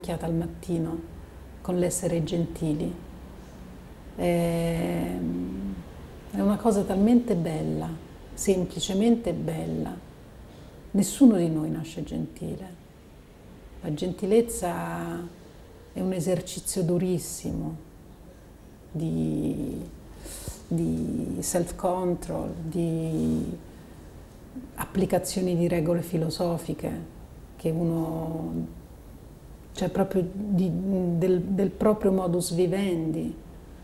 al mattino con l'essere gentili. È una cosa talmente bella, semplicemente bella. Nessuno di noi nasce gentile. La gentilezza è un esercizio durissimo di self-control, di applicazioni di regole filosofiche che uno, cioè proprio del proprio modus vivendi,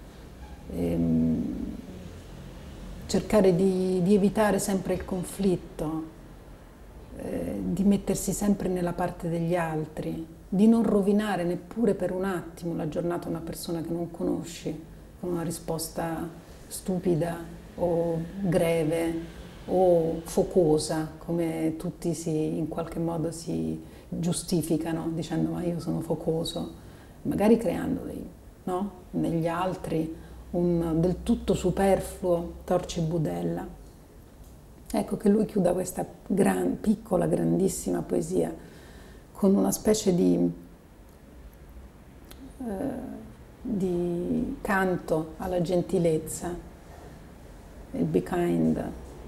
cercare di evitare sempre il conflitto, di mettersi sempre nella parte degli altri, di non rovinare neppure per un attimo la giornata a una persona che non conosci con una risposta stupida o greve o focosa, come tutti in qualche modo si giustificano dicendo ma io sono focoso, magari creando no? Negli altri un del tutto superfluo torcibudella. Ecco che lui chiuda questa piccola, grandissima poesia con una specie di canto alla gentilezza, il be kind.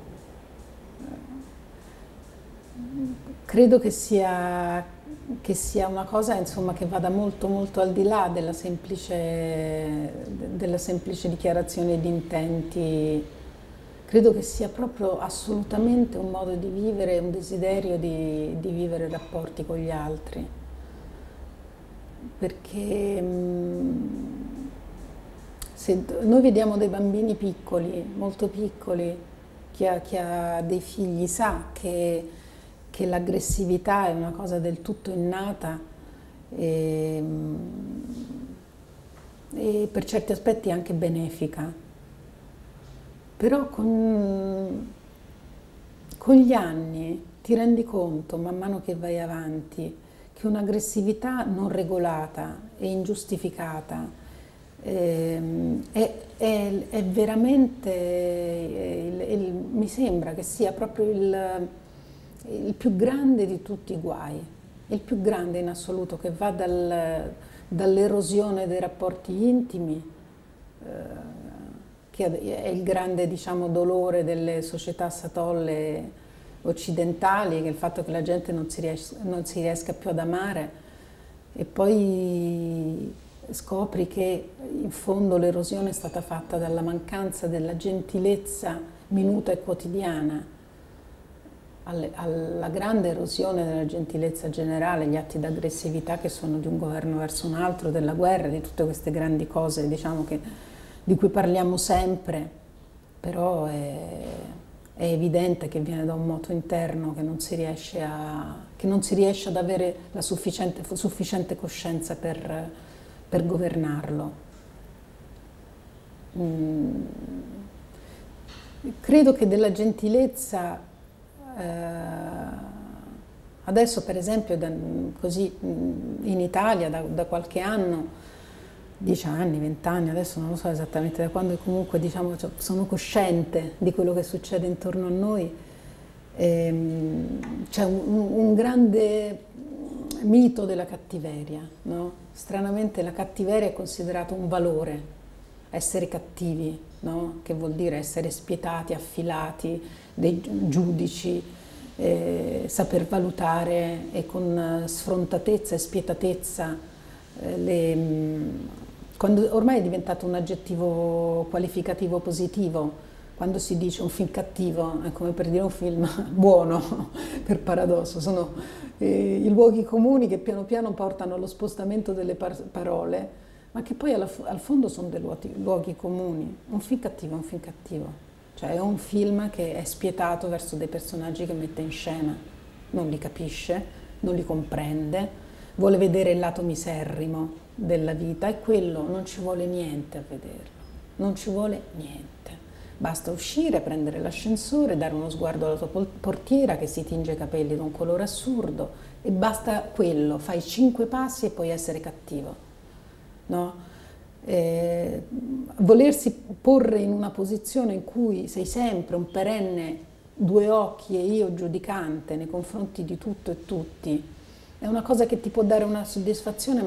Credo che sia una cosa, insomma, che vada molto molto al di là della semplice dichiarazione di intenti. Credo che sia proprio assolutamente un modo di vivere, un desiderio di vivere rapporti con gli altri. Perché se noi vediamo dei bambini piccoli, molto piccoli, chi ha dei figli sa che l'aggressività è una cosa del tutto innata e per certi aspetti anche benefica. Però con gli anni ti rendi conto, man mano che vai avanti, che un'aggressività non regolata e ingiustificata è veramente, mi sembra che sia proprio il più grande di tutti i guai, il più grande in assoluto, che va dall'erosione dei rapporti intimi, che è il grande, diciamo, dolore delle società satolle occidentali, che è il fatto che la gente non si riesca più ad amare, e poi scopri che in fondo l'erosione è stata fatta dalla mancanza della gentilezza minuta e quotidiana, alla grande erosione della gentilezza generale, gli atti d'aggressività che sono di un governo verso un altro, della guerra, di tutte queste grandi cose, diciamo, di cui parliamo sempre, però è evidente che viene da un moto interno che non si riesce ad avere la sufficiente coscienza per governarlo. Credo che della gentilezza adesso, per esempio, così in Italia da qualche anno, 10 anni, 20 anni, adesso non lo so esattamente da quando, comunque, diciamo, sono cosciente di quello che succede intorno a noi. C'è un grande mito della cattiveria, no? Stranamente la cattiveria è considerata un valore, essere cattivi, no? Che vuol dire essere spietati, affilati, dei giudici, saper valutare e con sfrontatezza e spietatezza quando ormai è diventato un aggettivo qualificativo positivo. Quando si dice un film cattivo è come per dire un film buono, per paradosso, sono i luoghi comuni che piano piano portano allo spostamento delle parole, ma che poi al fondo sono dei luoghi comuni. Un film cattivo è un film cattivo. Cioè è un film che è spietato verso dei personaggi che mette in scena, non li capisce, non li comprende, vuole vedere il lato miserrimo della vita, e quello non ci vuole niente a vederlo, non ci vuole niente. Basta uscire, prendere l'ascensore, dare uno sguardo alla tua portiera che si tinge i capelli da un colore assurdo, e basta quello, fai 5 passi e puoi essere cattivo, no? Volersi porre in una posizione in cui sei sempre un perenne due occhi e io giudicante nei confronti di tutto e tutti, è una cosa che ti può dare una soddisfazione,